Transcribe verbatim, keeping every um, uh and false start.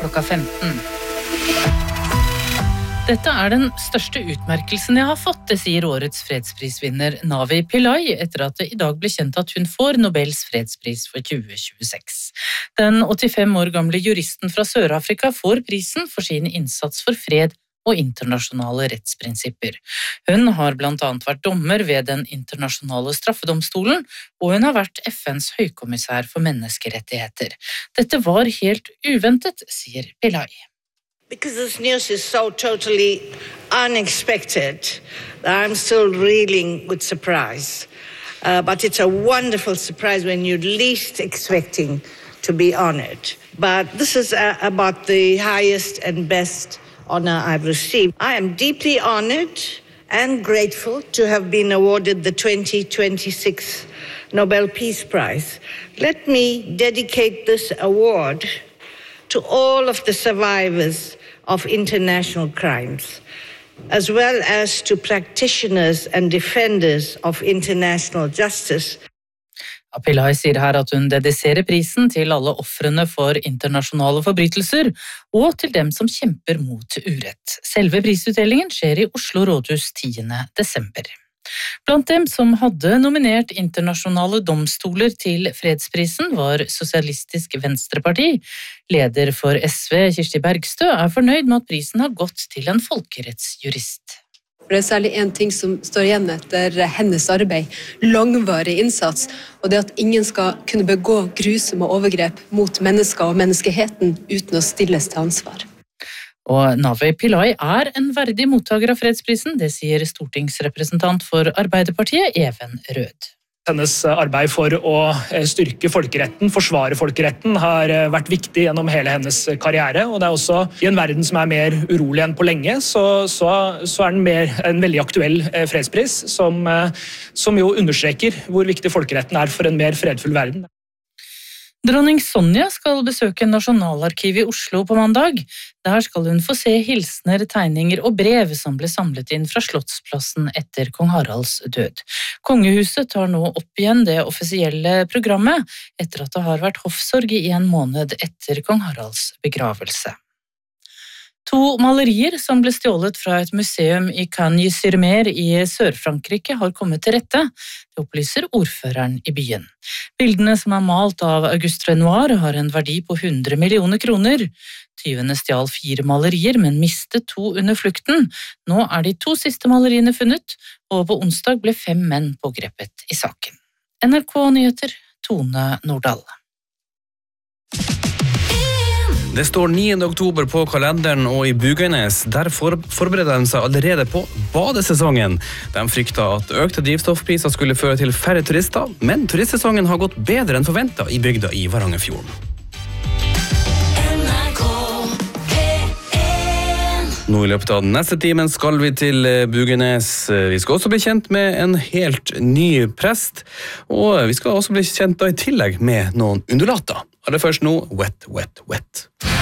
klokka femten. Dette er den største utmerkelsen jeg har fått, det sier årets fredsprisvinner Navi Pillay, etter at det i dag ble kjent at hun får Nobels fredspris for tjue tjueseks. Den åttifem år gamle juristen fra Sør-Afrika får prisen for sin innsats for fred og internasjonale rettsprinsipper. Hun har blant annet vært dommer ved den internasjonale straffedomstolen, og hun har vært F N's høykommissær for menneskerettigheter. Dette var helt uventet, sier Pillay. Because this news is so totally unexpected, I'm still reeling with surprise. Uh, but it's a wonderful surprise when you're least expecting to be honored. But this is uh, about the highest and best honor I've received. I am deeply honored and grateful to have been awarded the twenty twenty-six Nobel Peace Prize. Let me dedicate this award to all of the survivors of international crimes, as well as to practitioners and defenders of international justice. Pillay sier her at hun dediserer prisen til alle ofrene for internasjonale forbrytelser, og til dem som kjemper mot urett. Selve prisutdelingen skjer i Oslo rådhus tiende desember. Blant dem som hadde nominert internasjonale domstoler til fredsprisen var Sosialistisk Venstreparti. Leder for S V, Kirsti Bergstø, er fornøyd med at prisen har gått til en folkerettsjurist. Det er særlig en ting som står igjen etter hennes arbeid, langvarig innsats, og det at ingen skal kunne begå grusomme overgrep mot mennesker og menneskeheten uten å stilles til ansvar. Og Navi Pillay er en verdig mottaker av fredsprisen, det sier stortingsrepresentant for Arbeiderpartiet, Even Rød. Hennes arbeid for å styrke folkeretten, forsvare folkeretten, har vært viktig gjennom hele hennes karriere, og det er også i en verden som er mer urolig enn på lenge, så, så, så er den mer en veldig aktuell fredspris, som, som jo understreker hvor viktig folkeretten er for en mer fredfull verden. Dronning Sonja skal besøke Nasjonalarkivet i Oslo på mandag. Der skal hun få se hilsener, tegninger og brev som ble samlet inn fra Slottsplassen etter kong Haralds død. Kongehuset tar nå opp igjen det offisielle programmet, etter at det har vært hoffsorg i en måned etter kong Haralds begravelse. To malerier som ble stjålet fra et museum i Cagnes-sur-Mer i Sør-Frankrike har kommet til rette, det opplyser ordføreren i byen. Bildene som er malt av Auguste Renoir har en verdi på hundre millioner kroner. Tyvene stjal fire malerier, men mistet to under flukten. Nå er de to siste maleriene funnet, og på onsdag ble fem menn pågrepet i saken. N R K Nyheter, Tone Nordahl. Det står niende oktober på kalenderen, og i Buganes, der for, forbereder de seg allerede på badesesongen. De frykter at økte drivstoffpriser skulle føre til færre turister, men turistsesongen har gått bedre enn forventet i bygda i Varangerfjorden. Nå i løpet av den neste timen skal vi til Buganes. Vi skal også bli kjent med en helt ny prest, og vi skal også bli kjent da i tillegg med noen undulater. Aller først nå, Wet, Wet, Wet.